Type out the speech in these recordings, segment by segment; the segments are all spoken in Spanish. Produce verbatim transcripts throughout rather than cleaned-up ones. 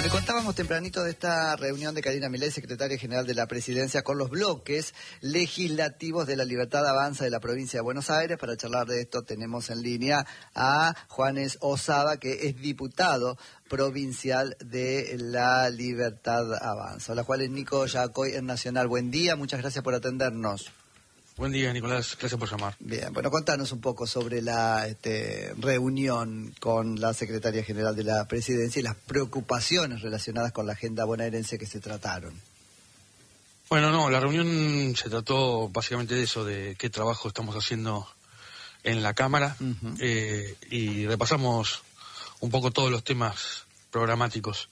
Le contábamos tempranito de esta reunión de Karina Milei, secretaria general de la Presidencia, con los bloques legislativos de la Libertad Avanza de la provincia de Buenos Aires. Para charlar de esto tenemos en línea a Juanes Osaba, que es diputado provincial de la Libertad Avanza. Hola Juanes, Nico Yacoy en Nacional. Buen día, muchas gracias por atendernos. Buen día, Nicolás. Gracias por llamar. Bien, bueno, contanos un poco sobre la este, reunión con la Secretaría General de la Presidencia y las preocupaciones relacionadas con la agenda bonaerense que se trataron. Bueno, no, la reunión se trató básicamente de eso, de qué trabajo estamos haciendo en la Cámara, uh-huh. eh, y repasamos un poco todos los temas programáticos,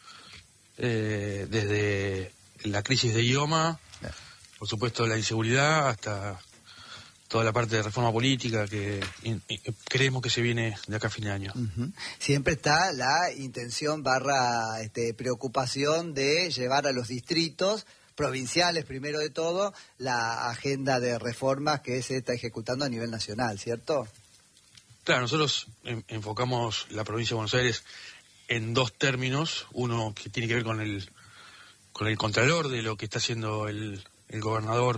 eh, desde la crisis de idioma, yeah. por supuesto la inseguridad, hasta toda la parte de reforma política que in, in, creemos que se viene de acá a fin de año. Uh-huh. Siempre está la intención barra este, preocupación de llevar a los distritos provinciales, primero de todo, la agenda de reformas que se está ejecutando a nivel nacional, ¿cierto? Claro, nosotros en, enfocamos la provincia de Buenos Aires en dos términos. Uno que tiene que ver con el con el contralor de lo que está haciendo el, el gobernador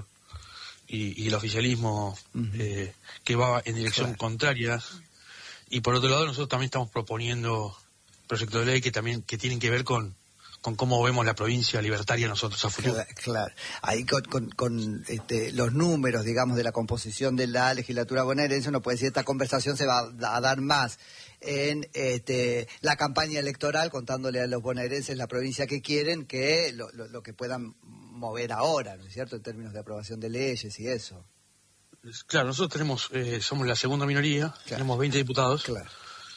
Y, y el oficialismo uh-huh. eh, que va en dirección claro. contraria, y por otro lado nosotros también estamos proponiendo proyectos de ley que también que tienen que ver con con cómo vemos la provincia libertaria nosotros a futuro. Claro, claro. Ahí con, con, con este, los números, digamos, de la composición de la legislatura bonaerense, uno puede decir esta conversación se va a dar más en este, la campaña electoral, contándole a los bonaerenses la provincia que quieren, que lo, lo, lo que puedan mover ahora, ¿no es cierto?, en términos de aprobación de leyes y eso. Claro, nosotros tenemos, eh, somos la segunda minoría, claro. tenemos veinte diputados, claro.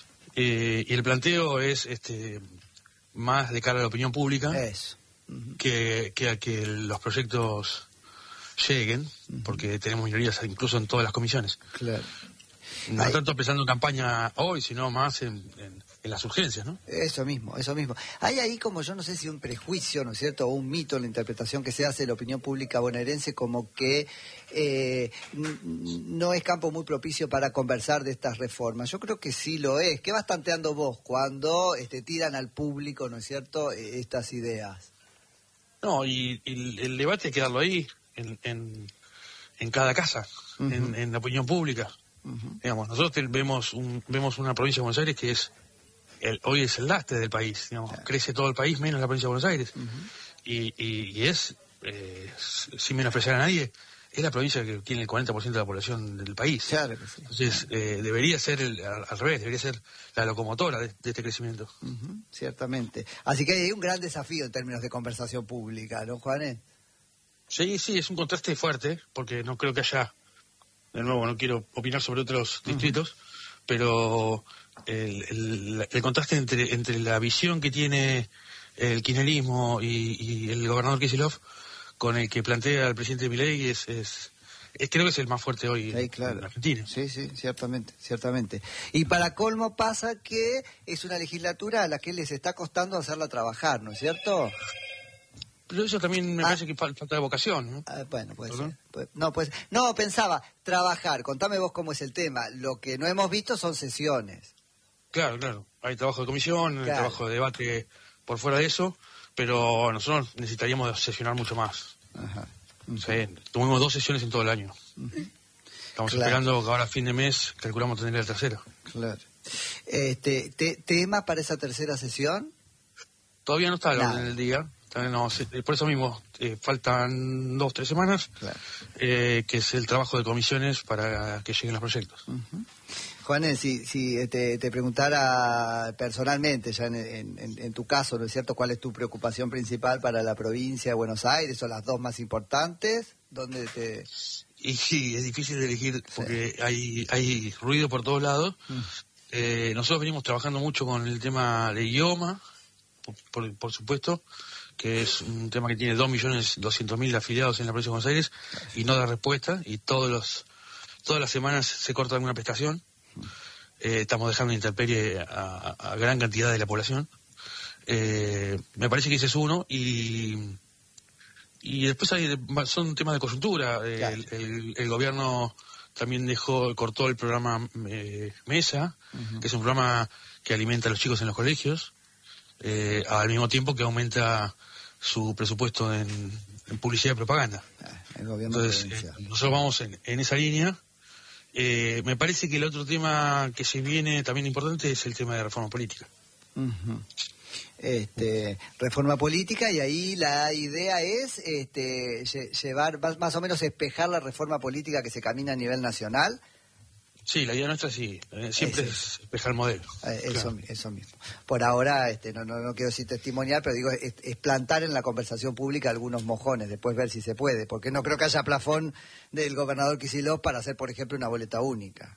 eh, y el planteo es este más de cara a la opinión pública, eso. Uh-huh. que, que a que los proyectos lleguen, uh-huh. porque tenemos minorías incluso en todas las comisiones. Claro. No Ahí. tanto pensando en campaña hoy, sino más en, en, en las urgencias, ¿no? Eso mismo, eso mismo. Hay ahí como, yo no sé si un prejuicio, ¿no es cierto?, o un mito en la interpretación que se hace de la opinión pública bonaerense, como que eh, n- no es campo muy propicio para conversar de estas reformas. Yo creo que sí lo es. ¿Qué vas tanteando vos cuando este, tiran al público, ¿no es cierto?, estas ideas? No, y, y el, el debate hay que darlo ahí, en, en, en cada casa, uh-huh. en, en la opinión pública. Uh-huh. Digamos, nosotros vemos un, vemos una provincia de Buenos Aires que es el, hoy es el lastre del país, digamos, claro. crece todo el país menos la provincia de Buenos Aires, uh-huh. y, y, y es, eh, sin menospreciar a nadie, es la provincia que tiene el cuarenta por ciento de la población del país. Claro que sí. Entonces, eh, debería ser el, al, al revés, debería ser la locomotora de, de este crecimiento. Uh-huh. Ciertamente. Así que hay un gran desafío en términos de conversación pública, ¿no, Juanes? Sí, sí, es un contraste fuerte, porque no creo que haya... De nuevo, no quiero opinar sobre otros distritos, uh-huh. pero el, el, el contraste entre, entre la visión que tiene el kirchnerismo y, y el gobernador Kicillof con el que plantea el presidente Milei es, es, es creo que es el más fuerte hoy sí, claro. en Argentina. Sí, sí, ciertamente, ciertamente. Y para colmo pasa que es una legislatura a la que les está costando hacerla trabajar, ¿no es cierto? Pero eso también me ah. parece que falta de vocación, ¿no? Ah, bueno, puede ser. Puede, no, pues, no, pensaba, trabajar. Contame vos cómo es el tema. Lo que no hemos visto son sesiones. Claro, claro. Hay trabajo de comisión, claro. hay trabajo de debate por fuera de eso, pero nosotros necesitaríamos sesionar mucho más. Ajá. Uh-huh. Sí, tuvimos dos sesiones en todo el año. Uh-huh. Estamos claro. esperando que ahora a fin de mes calculamos tener la tercera. Claro. Este, te, ¿Tema para esa tercera sesión? Todavía no está el orden del día. No, por eso mismo, eh, faltan dos, tres semanas, claro. eh, que es el trabajo de comisiones para que lleguen los proyectos. Uh-huh. Juanes, si, si te, te preguntara personalmente, ya en, en, en tu caso, ¿no es cierto?, ¿cuál es tu preocupación principal para la provincia de Buenos Aires? ¿Son las dos más importantes? ¿Dónde te...? Y sí, es difícil de elegir porque sí. hay, hay ruido por todos lados. Uh-huh. Eh, nosotros venimos trabajando mucho con el tema de idioma, por, por, por supuesto, que es un tema que tiene dos millones doscientos mil afiliados en la provincia de Buenos Aires y no da respuesta, y todos los todas las semanas se corta alguna prestación. Eh, estamos dejando intemperie a, a gran cantidad de la población. Eh, me parece que ese es uno, y y después hay son temas de coyuntura. Eh, claro. el, el, el gobierno también dejó cortó el programa eh, Mesa, uh-huh. que es un programa que alimenta a los chicos en los colegios, eh, al mismo tiempo que aumenta su presupuesto en, en publicidad y propaganda. El gobierno Entonces, eh, nosotros vamos en, en esa línea. Eh, me parece que el otro tema que se viene también importante es el tema de reforma política. Uh-huh. Este, reforma política, y ahí la idea es este, llevar, más o menos espejar la reforma política que se camina a nivel nacional. Sí, la idea nuestra sí, eh, siempre es, es espejar el modelo. Eh, eso, claro. eso mismo. Por ahora, este, no, no, no quiero decir testimonial, pero digo, es, es plantar en la conversación pública algunos mojones, después ver si se puede, porque no creo que haya plafón del gobernador Kicillof para hacer, por ejemplo, una boleta única.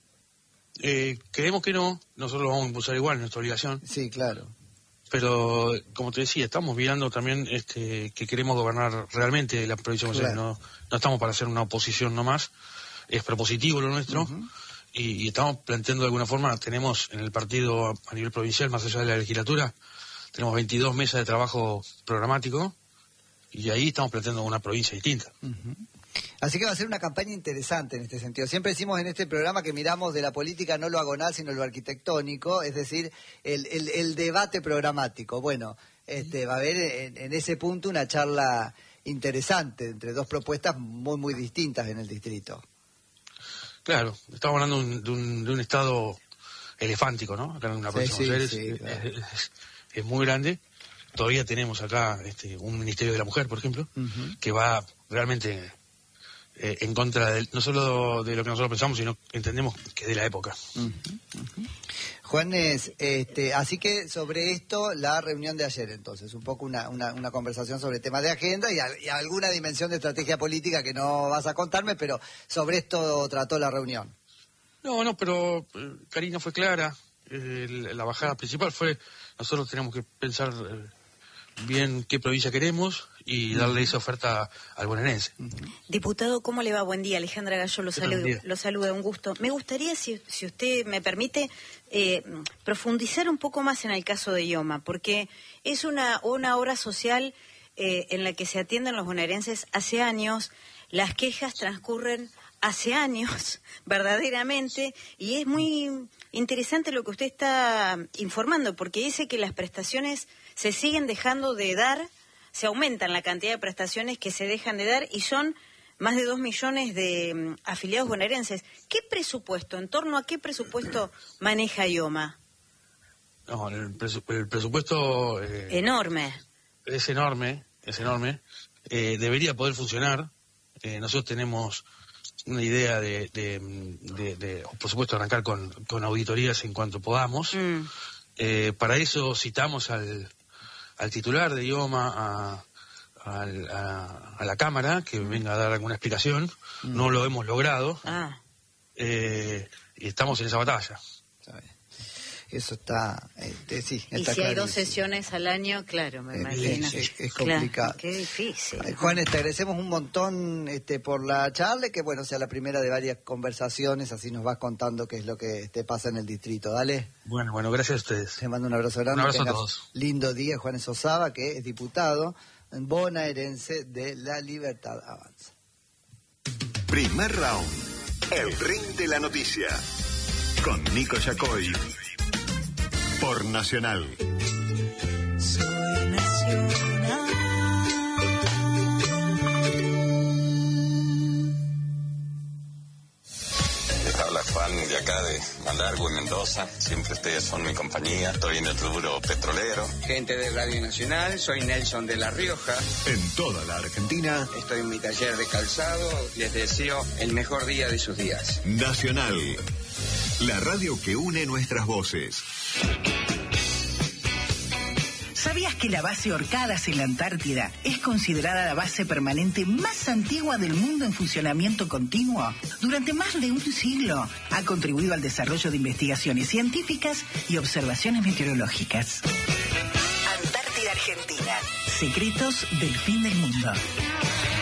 Eh, creemos que no, nosotros lo vamos a impulsar igual, nuestra obligación. Sí, claro. Pero, como te decía, estamos mirando también este, que queremos gobernar realmente la provincia de Buenos Aires. Claro. No, no estamos para hacer una oposición nomás, es propositivo lo nuestro. Uh-huh. y, y estamos planteando de alguna forma, tenemos en el partido a nivel provincial, más allá de la legislatura, tenemos veintidós mesas de trabajo programático, y ahí estamos planteando una provincia distinta. Uh-huh. Así que va a ser una campaña interesante en este sentido. Siempre decimos en este programa que miramos de la política no lo agonal, sino lo arquitectónico, es decir, el, el, el debate programático. Bueno, este, va a haber en, en ese punto una charla interesante entre dos propuestas muy, muy distintas en el distrito. Claro, estamos hablando de un, de un, de un estado elefántico, ¿no? Acá en la provincia de Buenos Aires claro. es, es, es muy grande. Todavía tenemos acá este, un Ministerio de la Mujer, por ejemplo, uh-huh. que va realmente... Eh, en contra de, no solo de lo que nosotros pensamos, sino que entendemos que de la época. Uh-huh, uh-huh. Juanes, este, así que sobre esto, la reunión de ayer, entonces, un poco una, una, una conversación sobre temas de agenda y, a, y alguna dimensión de estrategia política que no vas a contarme, pero sobre esto trató la reunión. No, no, pero eh, Karina fue clara, eh, la bajada principal fue, nosotros tenemos que pensar eh, bien qué provincia queremos y darle esa oferta al bonaerense. Diputado, ¿cómo le va? Buen día. Alejandra Gallo lo saluda, lo saluda, un gusto. Me gustaría, si, si usted me permite, eh, profundizar un poco más en el caso de IOMA, porque es una, una obra social eh, en la que se atienden los bonaerenses hace años, las quejas transcurren hace años, verdaderamente, y es muy interesante lo que usted está informando, porque dice que las prestaciones se siguen dejando de dar, se aumentan la cantidad de prestaciones que se dejan de dar y son más de dos millones de um, afiliados bonaerenses. ¿Qué presupuesto, en torno a qué presupuesto maneja IOMA? No, el, presu el presupuesto... Eh, enorme. Es enorme, es enorme. Eh, debería poder funcionar. Eh, nosotros tenemos una idea de, de, de, de por supuesto, arrancar con, con auditorías en cuanto podamos. Mm. Eh, para eso citamos al... al titular de IOMA, a, a, a, a la Cámara, que venga a dar alguna explicación. Mm. No lo hemos logrado. Ah. Eh, y estamos en esa batalla. Eso está, este, sí, está y si clarísimo. Hay dos sesiones al año, claro, me imagino. Es, es, es complicado. Claro, qué difícil. Ay, Juanes, te agradecemos un montón este, por la charla, que bueno, sea la primera de varias conversaciones, así nos vas contando qué es lo que te pasa en el distrito. Dale. Bueno, bueno, gracias a ustedes. Te mando un abrazo grande. Un abrazo a todos. Lindo día, Juanes Osaba, que es diputado bonaerense de La Libertad Avanza. Primer round. El ring de la noticia. Con Nico Yacoy. Por Nacional. Soy Nacional. Les habla Juan de acá de Malargüe, Mendoza. Siempre ustedes son mi compañía. Estoy en el rubro petrolero. Gente de Radio Nacional, soy Nelson de La Rioja. En toda la Argentina. Estoy en mi taller de calzado. Les deseo el mejor día de sus días. Nacional. La radio que une nuestras voces. ¿Sabías que la base Orcadas en la Antártida es considerada la base permanente más antigua del mundo en funcionamiento continuo? Durante más de un siglo ha contribuido al desarrollo de investigaciones científicas y observaciones meteorológicas. Antártida Argentina. Secretos del fin del mundo.